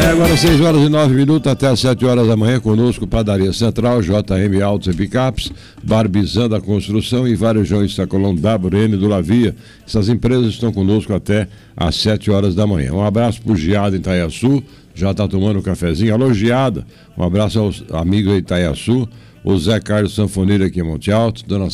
Agora 6h09, até às 7h da manhã, conosco Padaria Central, JM Autos e Picapes, Barbizan da Construção e Varejões Sacolão WN do Lavia. Essas empresas estão conosco até às 7h da manhã. Um abraço pro Giada em Itaiaçu, já está tomando um cafezinho. Alô, Giada, um abraço aos amigos de Itaiaçu, o Zé Carlos Sanfoneiro aqui em Monte Alto, Dona